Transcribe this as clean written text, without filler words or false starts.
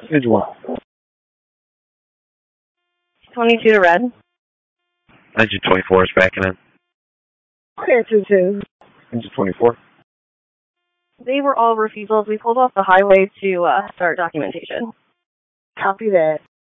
Engine 1. 22 to red. Engine 24 is backing in. Clear 2-2. Engine 24. They were all refusals. We pulled off the highway to start documentation. Copy that.